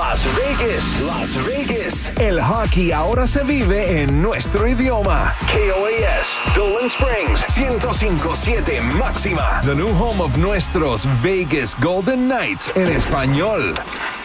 Las Vegas, Las Vegas. El hockey ahora se vive en nuestro idioma. KOAS, Dolan Springs, 105.7 máxima. The new home of nuestros Vegas Golden Knights en español.